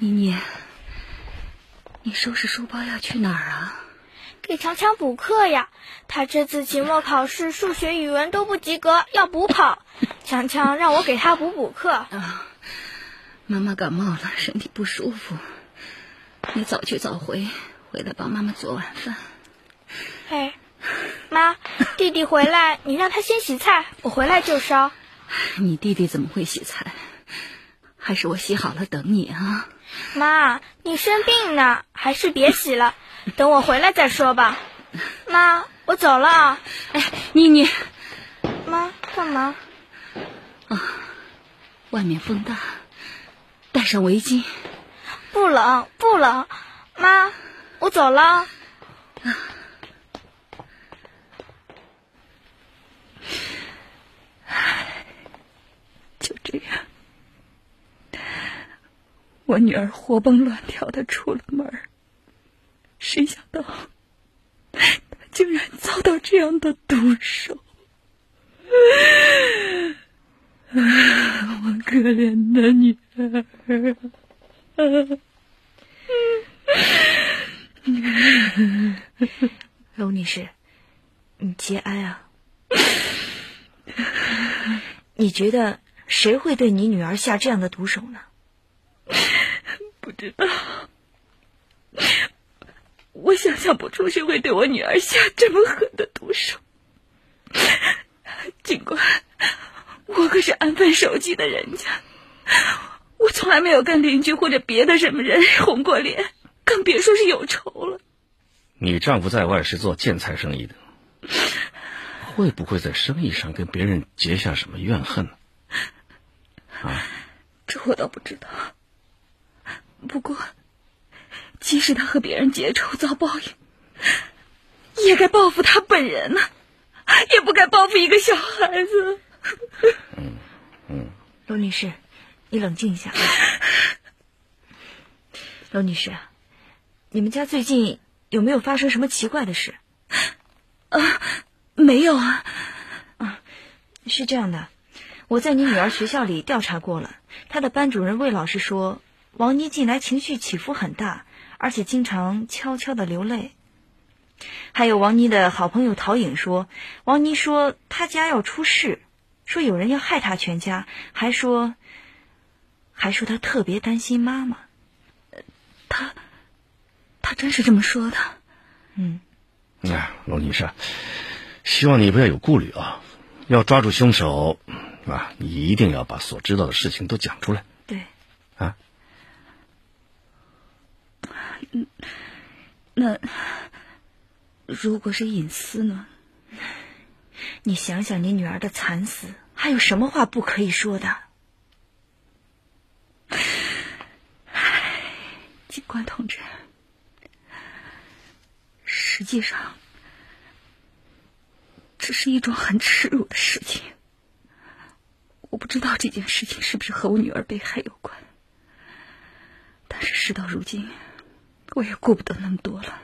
妮妮，你收拾书包要去哪儿啊？ 给强强补课呀，他这次期末考试数学、语文都不及格，要补考。强强让我给他补课。 妈妈感冒了，身体不舒服，你早去早回，回来帮妈妈做晚饭。 哎，妈，弟弟回来，你让他先洗菜，我回来就烧。 你弟弟怎么会洗菜？还是我洗好了等你啊？ 妈，你生病呢，还是别洗了，等我回来再说吧。妈，我走了啊。 哎，妮妮， 妈，干嘛？ 外面风大，戴上围巾。 不冷，不冷。妈，我走了。 就这样，我女儿活蹦乱跳的出了门，谁想到她竟然遭到这样的毒手。我可怜的女儿。 娄女士，你节哀啊。你觉得谁会对你女儿下这样的毒手呢？ 不知道，我想象不出谁会对我女儿下这么狠的毒手。尽管我可是安分守己的人家，我从来没有跟邻居或者别的什么人红过脸，更别说是有仇了。 你丈夫在外是做建材生意的，会不会在生意上跟别人结下什么怨恨呢？ 这我倒不知道。不过即使他和别人结仇遭报应，也该报复他本人呢，也不该报复一个小孩子。 娄女士，你冷静一下。娄女士，你们家最近有没有发生什么奇怪的事？ 没有啊。 是这样的，我在你女儿学校里调查过了，她的班主任魏老师说，王妮近来情绪起伏很大，而且经常悄悄地流泪。还有王妮的好朋友陶颖说，王妮说她家要出事，说有人要害她全家，还说她特别担心妈妈。 他真是这么说的。 娄女士，希望你不要有顾虑啊，要抓住凶手你一定要把所知道的事情都讲出来。 对。 那如果是隐私呢？ 你想想你女儿的惨死，还有什么话不可以说的？ 警官同志，实际上这是一种很耻辱的事情。我不知道这件事情是不是和我女儿被害有关，但是事到如今，我也顾不得那么多了。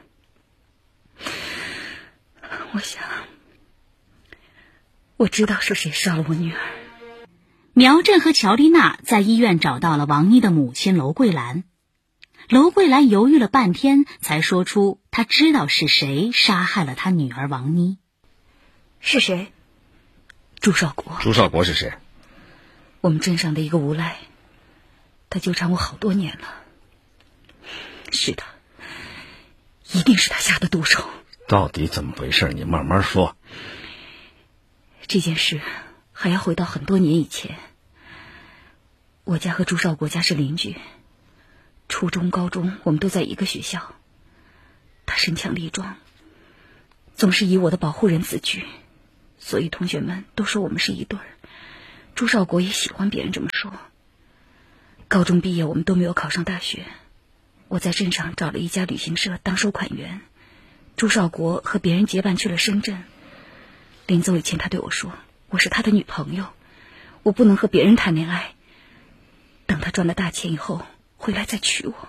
我想，我知道是谁杀了我女儿。 苗振和乔丽娜在医院找到了王妮的母亲娄桂兰。娄桂兰犹豫了半天，才说出她知道是谁杀害了她女儿王妮。 是谁？ 朱少国。 朱少国是谁？ 我们镇上的一个无赖，他纠缠我好多年了。是的，一定是他下的毒手。 到底怎么回事？你慢慢说。 这件事还要回到很多年以前。我家和朱少国家是邻居，初中、高中我们都在一个学校。他身强力壮，总是以我的保护人自居，所以同学们都说我们是一对儿。朱少国也喜欢别人这么说。高中毕业我们都没有考上大学，我在镇上找了一家旅行社当收款员，朱少国和别人结伴去了深圳。临走以前他对我说，我是他的女朋友，我不能和别人谈恋爱，等他赚了大钱以后回来再娶我。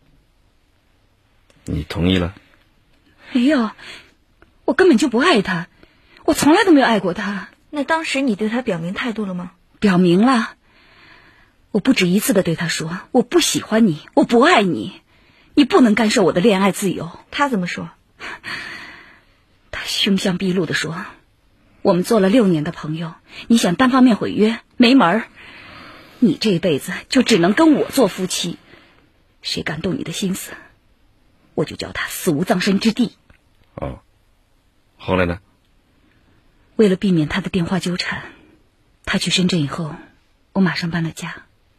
你同意了？ 没有，我根本就不爱他，我从来都没有爱过他。 那当时你对他表明态度了吗？ 表明了， 我不止一次的对他说，我不喜欢你，我不爱你，你不能干涉我的恋爱自由。 他怎么说？ 他凶相毕露的说，我们做了6年的朋友，你想单方面毁约，没门儿。你这辈子就只能跟我做夫妻，谁敢动你的心思，我就叫他死无葬身之地。 哦，后来呢？ 为了避免他的电话纠缠，他去深圳以后，我马上搬了家。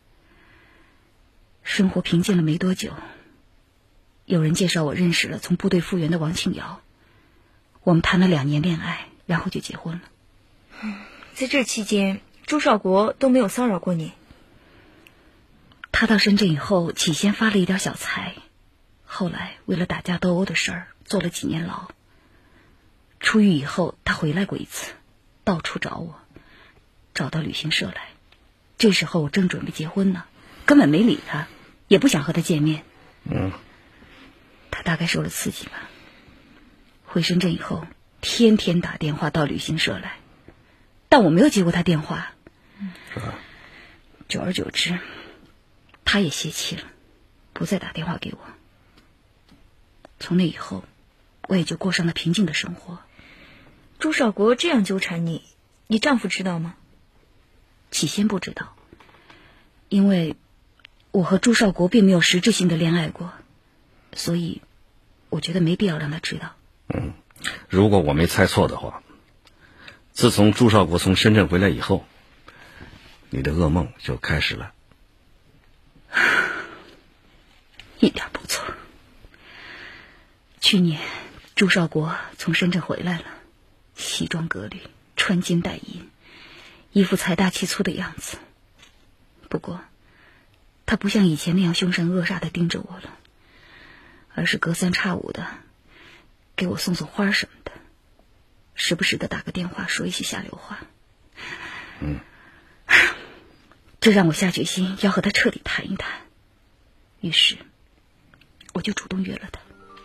生活平静了没多久，有人介绍我认识了从部队复员的王庆瑶，我们谈了2年恋爱，然后就结婚了。 在这期间，朱少国都没有骚扰过你？ 他到深圳以后，起先发了一点小财，后来为了打架斗殴的事儿，坐了几年牢。出狱以后，他回来过一次，到处找我，找到旅行社来。这时候我正准备结婚呢，根本没理他，也不想和他见面。他大概受了刺激吧。回深圳以后，天天打电话到旅行社来，但我没有接过他电话。久而久之，他也泄气了，不再打电话给我。从那以后，我也就过上了平静的生活。 朱少国这样纠缠你，你丈夫知道吗？ 起先不知道，因为我和朱少国并没有实质性的恋爱过，所以我觉得没必要让他知道。 如果我没猜错的话，自从朱少国从深圳回来以后，你的噩梦就开始了。 一点不错。去年朱少国从深圳回来了，西装革履，穿金戴银，一副财大气粗的样子。不过他不像以前那样凶神恶煞地盯着我了，而是隔三差五的给我送送花什么的，时不时的打个电话说一些下流话。这让我下决心要和他彻底谈一谈，于是我就主动约了他。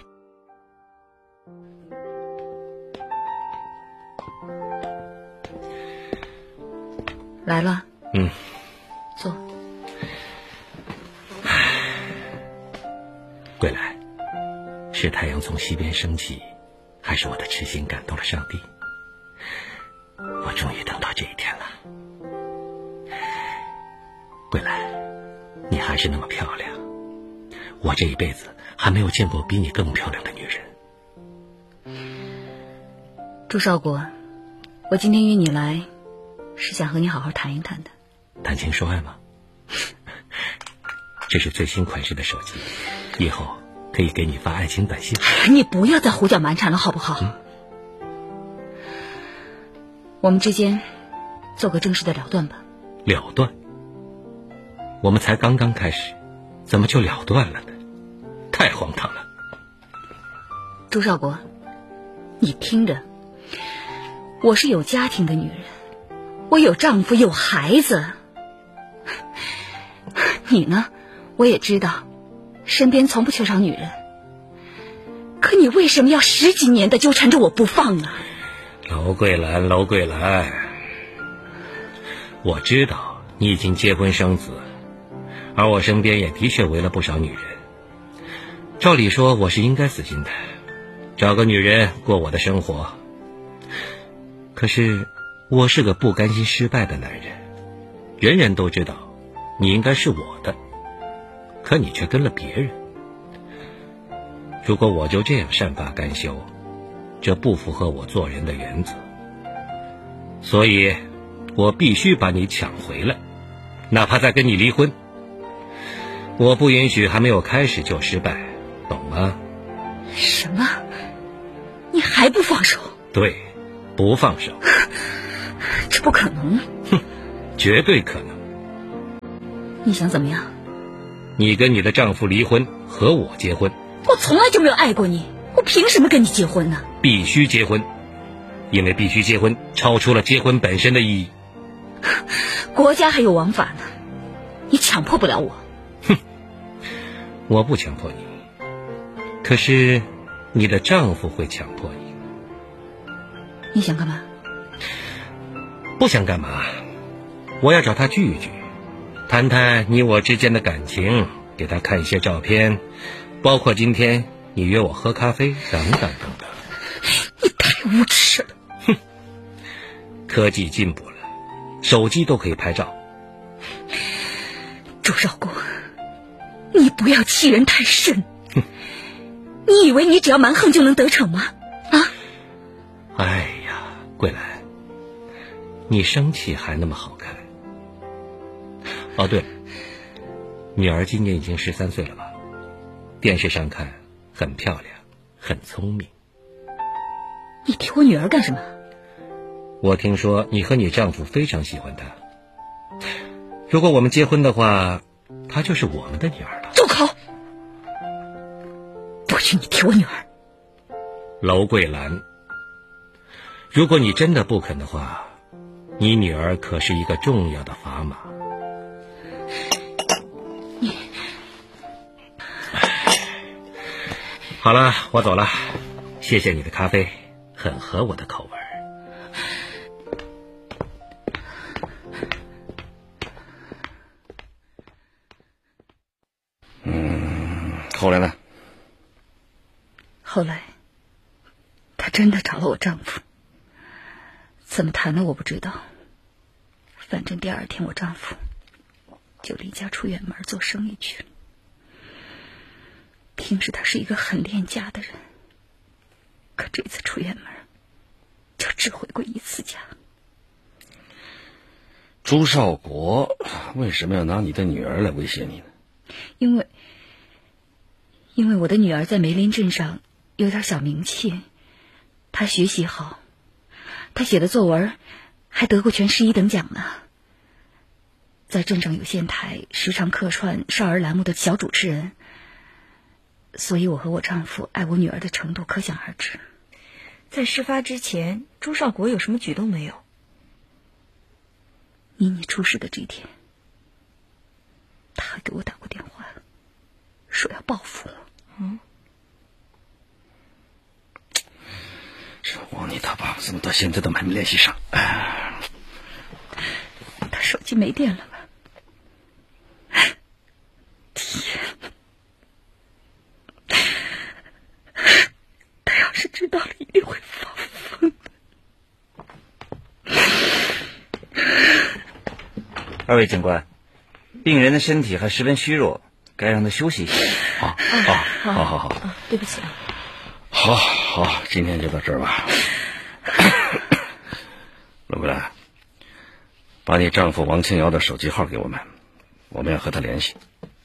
来了。坐。 桂兰，是太阳从西边升起，还是我的痴心感动了上帝？我终于等到这一天了。桂兰，你还是那么漂亮，我这一辈子还没有见过比你更漂亮的女人。 朱少国，我今天约你来，是想和你好好谈一谈的。 谈情说爱吗？这是最新款式的手机，以后可以给你发爱情短信。 你不要再胡搅蛮缠了，好不好？我们之间做个正式的了断吧。 了断？我们才刚刚开始，怎么就了断了呢？太荒唐了。 朱少国，你听着，我是有家庭的女人，我有丈夫有孩子。你呢，我也知道，身边从不缺少女人，可你为什么要10几年的纠缠着我不放呢？ 楼桂兰，楼桂兰，我知道你已经结婚生子，而我身边也的确围了不少女人。照理说我是应该死心的，找个女人过我的生活。可是我是个不甘心失败的男人，人人都知道你应该是我的，可你却跟了别人。如果我就这样善罢甘休，这不符合我做人的原则，所以我必须把你抢回来，哪怕再跟你离婚。我不允许还没有开始就失败，懂吗？ 什么？你还不放手？ 对，不放手。 这不可能。 绝对可能。 你想怎么样？ 你跟你的丈夫离婚，和我结婚。 我从来就没有爱过你，我凭什么跟你结婚呢？ 必须结婚，因为必须结婚超出了结婚本身的意义。 国家还有王法呢，你强迫不了我。 我不强迫你，可是你的丈夫会强迫你。 你想干嘛？ 不想干嘛，我要找他聚一聚， 谈谈你我之间的感情，给他看一些照片，包括今天你约我喝咖啡等等等等。 你太无耻了！ 哼，科技进步了，手机都可以拍照。 周少国，你不要欺人太甚。你以为你只要蛮横就能得逞吗？啊！ 哎呀，桂兰，你生气还那么好看。哦，对了，女儿今年已经13岁了吧？电视上看很漂亮，很聪明。 你提我女儿干什么？ 我听说你和你丈夫非常喜欢她。如果我们结婚的话，她就是我们的女儿了。 住口！不许你提我女儿。 娄桂兰，如果你真的不肯的话，你女儿可是一个重要的砝码。好了，我走了，谢谢你的咖啡，很合我的口味。 后来呢？ 后来，她真的找了我丈夫，怎么谈的我不知道。反正第二天我丈夫就离家出远门做生意去了。平时他是一个很恋家的人，可这次出远门就只回过一次家。 朱少国为什么要拿你的女儿来威胁你呢？ 因为我的女儿在梅林镇上有点小名气，她学习好，她写的作文还得过全市1等奖呢，在镇上有线台时常客串少儿栏目的小主持人，所以我和我丈夫爱我女儿的程度可想而知。 在事发之前，朱少国有什么举动没有？ 妮妮出事的这天，他还给我打过电话，说要报复我。 这王妮他爸爸怎么到现在都还没联系上？ 他手机没电了吧？天，他要是知道了一定会发疯的。 二位警官，病人的身体还十分虚弱，该让他休息一下。 好， 对不起啊。 好，今天就到这儿吧。罗桂兰，把你丈夫王清瑶的手机号给我们，我们要和他联系。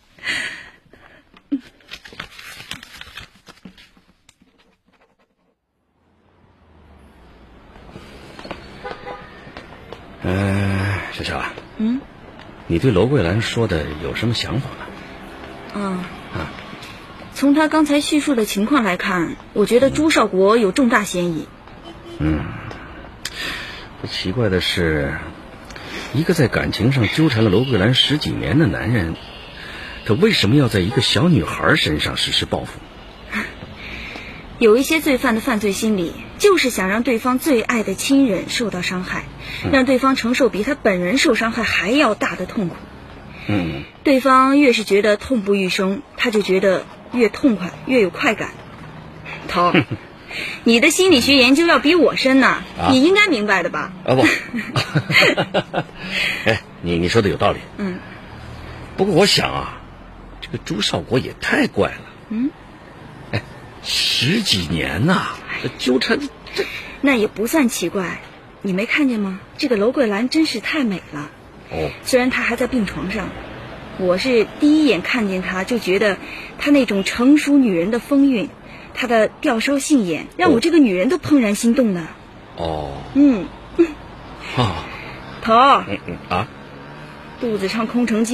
小乔啊，你对娄桂兰说的有什么想法吗？ 从他刚才叙述的情况来看，我觉得朱少国有重大嫌疑。 奇怪的是，一个在感情上纠缠了娄桂兰10几年的男人，他为什么要在一个小女孩身上实施报复？ 有一些罪犯的犯罪心理，就是想让对方最爱的亲人受到伤害，让对方承受比他本人受伤害还要大的痛苦。对方越是觉得痛不欲生，他就觉得越痛快，越有快感。头，你的心理学研究要比我深呐，你应该明白的吧？ 不，你说的有道理。不过我想啊，这个朱少国也太怪了。10几年呐，这纠缠这那也不算奇怪。你没看见吗？这个娄桂兰真是太美了。虽然她还在病床上，我是第一眼看见她就觉得她那种成熟女人的风韵，她的吊梢杏眼，让我这个女人都怦然心动呢。头，肚子上空成鸡